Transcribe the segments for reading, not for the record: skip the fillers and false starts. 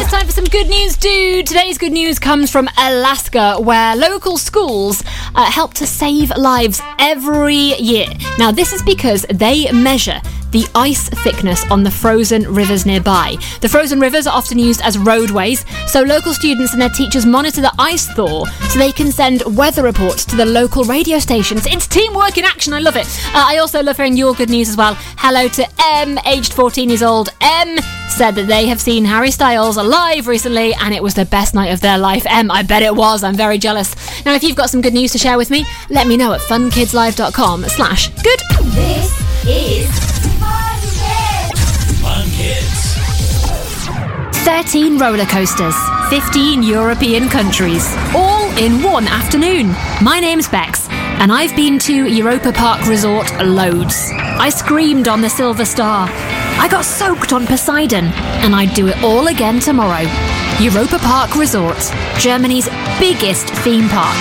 It's time for some good news, dude. Today's good news comes from Alaska, where local schools help to save lives every year. Now, this is because they measure the ice thickness on the frozen rivers nearby. The frozen rivers are often used as roadways, so local students and their teachers monitor the ice thaw so they can send weather reports to the local radio stations. It's teamwork in action, I love it. I also love hearing your good news as well. Hello to M, aged 14 years old. M said that they have seen Harry Styles live recently and it was the best night of their life. M, I bet it was. I'm very jealous. Now, if you've got some good news to share with me, let me know at funkidslive.com/good. This is Fun Kids. 13 roller coasters, 15 European countries, all in one afternoon. My name's Bex, and I've been to Europa Park Resort loads. I screamed on the Silver Star. I got soaked on Poseidon, and I'd do it all again tomorrow. Europa Park Resort, Germany's biggest theme park.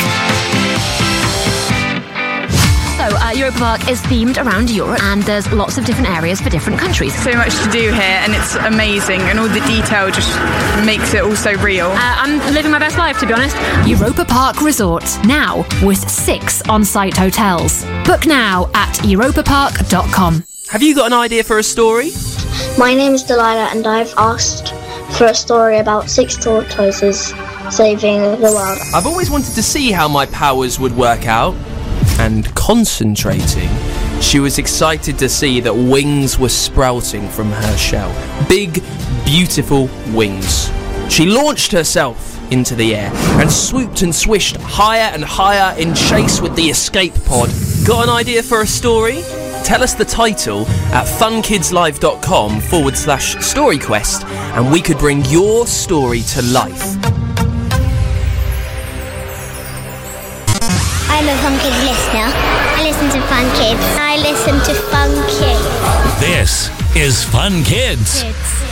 So, Europa Park is themed around Europe, and there's lots of different areas for different countries. So much to do here, and it's amazing, and all the detail just makes it all so real. I'm living my best life, to be honest. Europa Park Resort, now with 6 on-site hotels. Book now at europapark.com. Have you got an idea for a story? My name is Delilah, and I've asked for a story about 6 tortoises saving the world. I've always wanted to see how my powers would work out. And concentrating, she was excited to see that wings were sprouting from her shell. Big, beautiful wings. She launched herself into the air and swooped and swished higher and higher in chase with the escape pod. Got an idea for a story? Tell us the title at funkidslive.com/storyquest and we could bring your story to life. I'm a Fun Kids listener. I listen to Fun Kids. I listen to Fun Kids. This is Fun Kids.